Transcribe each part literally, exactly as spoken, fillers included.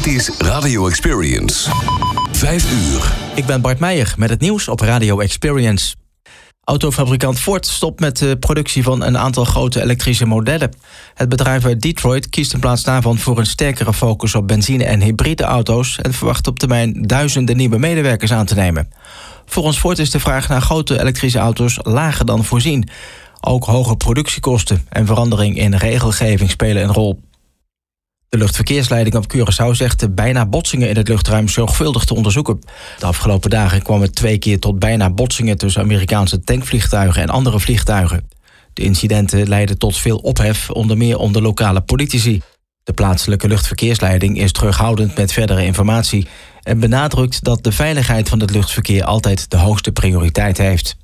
Dit is Radio Experience. Vijf uur. Ik ben Bart Meijer met het nieuws op Radio Experience. Autofabrikant Ford stopt met de productie van een aantal grote elektrische modellen. Het bedrijf uit Detroit kiest in plaats daarvan voor een sterkere focus op benzine- en hybride auto's en verwacht op termijn duizenden nieuwe medewerkers aan te nemen. Volgens Ford is de vraag naar grote elektrische auto's lager dan voorzien. Ook hoge productiekosten en verandering in regelgeving spelen een rol. De luchtverkeersleiding op Curaçao zegt de bijna botsingen in het luchtruim zorgvuldig te onderzoeken. De afgelopen dagen kwam het twee keer tot bijna botsingen tussen Amerikaanse tankvliegtuigen en andere vliegtuigen. De incidenten leidden tot veel ophef, onder meer onder lokale politici. De plaatselijke luchtverkeersleiding is terughoudend met verdere informatie en benadrukt dat de veiligheid van het luchtverkeer altijd de hoogste prioriteit heeft.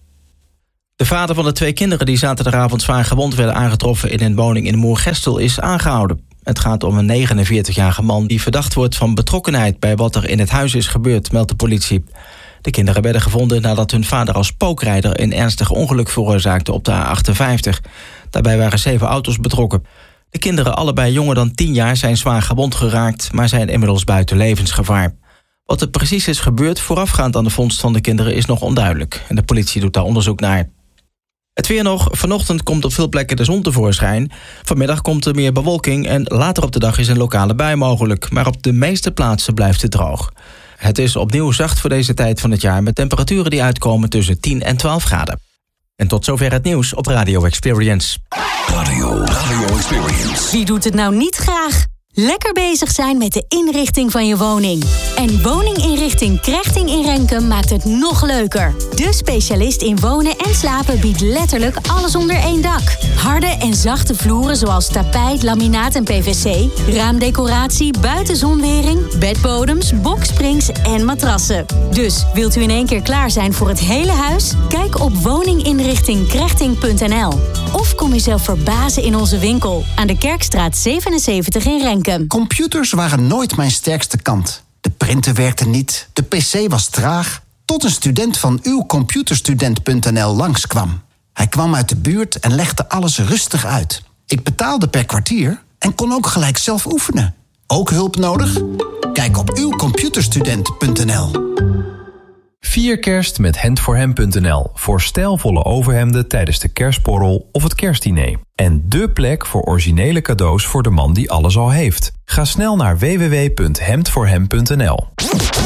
De vader van de twee kinderen die zaterdagavond zwaar gewond werden aangetroffen in een woning in Moergestel is aangehouden. Het gaat om een negenenveertigjarige man die verdacht wordt van betrokkenheid bij wat er in het huis is gebeurd, meldt de politie. De kinderen werden gevonden nadat hun vader als spookrijder een ernstig ongeluk veroorzaakte op de A achtenvijftig. Daarbij waren zeven auto's betrokken. De kinderen, allebei jonger dan tien jaar, zijn zwaar gewond geraakt, maar zijn inmiddels buiten levensgevaar. Wat er precies is gebeurd voorafgaand aan de vondst van de kinderen is nog onduidelijk. En de politie doet daar onderzoek naar. Het weer nog. Vanochtend komt op veel plekken de zon tevoorschijn. Vanmiddag komt er meer bewolking en later op de dag is een lokale bui mogelijk. Maar op de meeste plaatsen blijft het droog. Het is opnieuw zacht voor deze tijd van het jaar met temperaturen die uitkomen tussen tien en twaalf graden. En tot zover het nieuws op Radio Experience. Radio, Radio Experience. Wie doet het nou niet graag? Lekker bezig zijn met de inrichting van je woning. En woninginrichting Krechting in Renkum maakt het nog leuker. De specialist in wonen en slapen biedt letterlijk alles onder één dak. Harde en zachte vloeren zoals tapijt, laminaat en P V C, raamdecoratie, buitenzonwering, bedbodems, boksprings en matrassen. Dus wilt u in één keer klaar zijn voor het hele huis? Kijk op woninginrichting krechting punt n l. Of kom jezelf verbazen in onze winkel aan de Kerkstraat zevenenzeventig in Renkum. Computers waren nooit mijn sterkste kant. De printer werkte niet, de pc was traag, tot een student van uw computerstudent punt n l langskwam. Hij kwam uit de buurt en legde alles rustig uit. Ik betaalde per kwartier en kon ook gelijk zelf oefenen. Ook hulp nodig? Kijk op uw computerstudent punt n l. Vier kerst met hemd voor hem punt n l voor stijlvolle overhemden tijdens de kerstborrel of het kerstdiner. En dé plek voor originele cadeaus voor de man die alles al heeft. Ga snel naar w w w punt hemd voor hem punt n l.